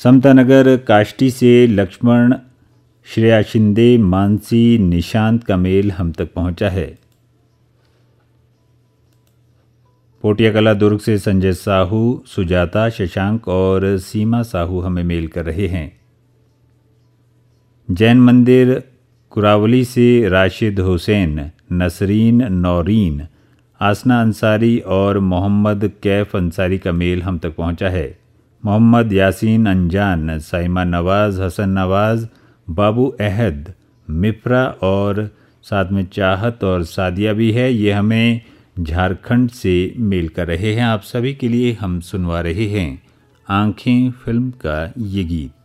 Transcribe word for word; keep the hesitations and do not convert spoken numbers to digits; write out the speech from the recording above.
समता नगर काष्टी से लक्ष्मण, श्रेया शिंदे, मानसी, निशांत का मेल हम तक पहुंचा है। पोटिया कला दुर्ग से संजय साहू, सुजाता, शशांक और सीमा साहू हमें मेल कर रहे हैं। जैन मंदिर कुरावली से राशिद हुसैन, नसरीन, नौरीन, आसना अंसारी और मोहम्मद कैफ अंसारी का मेल हम तक पहुंचा है। मोहम्मद यासीन अनजान, साइमा नवाज़, हसन नवाज़, बाबू अहद, मिफ्रा और साथ में चाहत और सादिया भी है। ये हमें झारखंड से मेल कर रहे हैं। आप सभी के लिए हम सुनवा रहे हैं आंखें फिल्म का ये गीत।